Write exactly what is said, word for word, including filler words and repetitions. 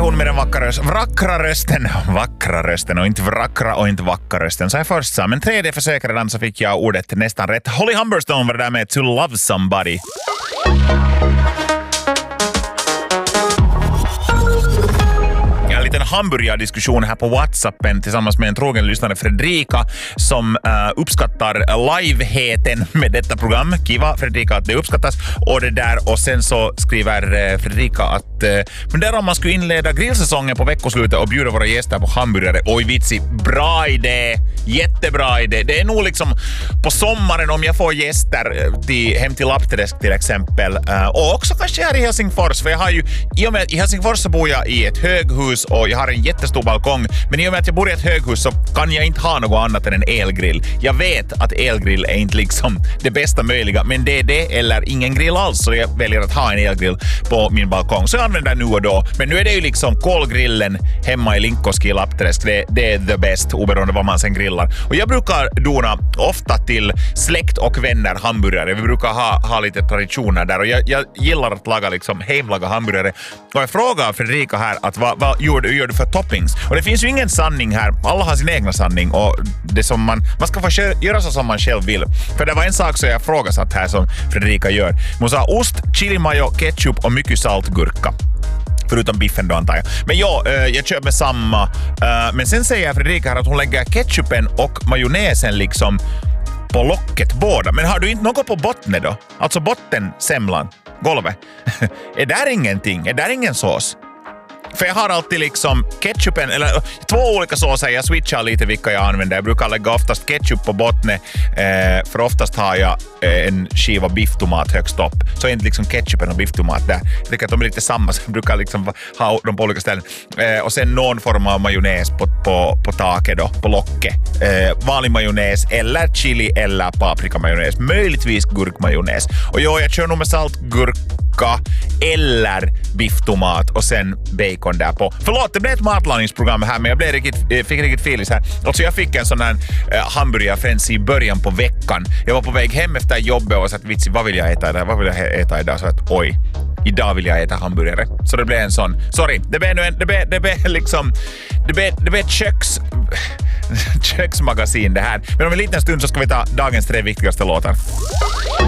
person med den vackra rösten, vackra rösten, vackra rösten och inte vackra och inte vackra rösten. Så jag först sa, men tredje försök redan så fick jag ordet nästan rätt. Holly Humberstone var det där med To Love Somebody. En liten hamburgardiskussion här på WhatsAppen tillsammans med en trogen lyssnare Fredrika som uh, uppskattar liveheten med detta program. Kiva Fredrika att det uppskattas och det där, och sen så skriver uh, Fredrika att uh, men där om man skulle inleda grillsäsongen på veckoslutet och bjuda våra gäster på hamburgare. Oj vitsi, bra idé, jättebra idé. Det är nog liksom på sommaren om jag får gäster till, hem till Lappträsk till exempel, uh, och också kanske här i Helsingfors, för jag har ju i och med i Helsingfors så bor jag i ett höghus och jag har en jättestor balkong, men i och med att jag bor i ett höghus så kan jag inte ha något annat än en elgrill. Jag vet att elgrill är inte liksom det bästa möjliga, men det är det eller ingen grill alls, så jag väljer att ha en elgrill på min balkong. Så jag använder den nu och då, men nu är det ju liksom kolgrillen hemma i Linkoski i Lappträsk. Det, det är the best, oberoende vad man sen grillar. Och jag brukar dona ofta till släkt och vänner hamburgare. Vi brukar ha, ha lite traditioner där och jag, jag gillar att laga liksom hemlaga hamburgare. Och jag frågar Fredrika här att vad, vad gör, du, gör du för toppings? Och det finns ju ingen sanning här. Alla har sin egna sanning och det som man, man ska få göra så som man själv vill. För det var en sak som jag frågasatt här som Fredrika gör. Hon sa ost, chili mayo, ketchup och mycket saltgurka. Förutom biffen då antar jag. Men ja, jag kör med samma. Men sen säger Fredrika här att hon lägger ketchupen och majonnäsen liksom på locket båda. Men har du inte något på botten då? Alltså botten, semlan, golvet. Är där ingenting? Är där ingen sås? För jag har alltid liksom ketchupen, eller två olika såser, jag switchar lite vilka jag använder. Jag brukar lägga oftast ketchup på botten, eh, för oftast har jag eh, en skiva bifftomat högst upp. Så är inte liksom ketchupen och bifftomat där. Jag tycker att de är lite samma, så jag brukar liksom ha dem på olika ställen. Eh, och sen någon form av majonnäs på, på, på taket då, på locket. Eh, vanlig majonnäs eller chili eller paprikamajonnäs. Möjligtvis gurkmajonnäs. Och ja, jag kör nog med saltgurka eller bifftomat och sen bacon där på. Förlåt, det blev ett matlagningsprogram här, men jag blev riktigt, fick riktigt feelis här. Alltså jag fick en sån här eh, hamburgerfrens i början på veckan. Jag var på väg hem efter jobbet och sa att vitsi, vad vill jag äta idag? Vad vill jag äta idag? Så att oj, idag vill jag äta hamburgare. Så det blev en sån. Sorry, det blev en, det blev, det blev liksom, det blev, det blev ett köks, köksmagasin det här. Men om en liten stund så ska vi ta dagens tre viktigaste låtar.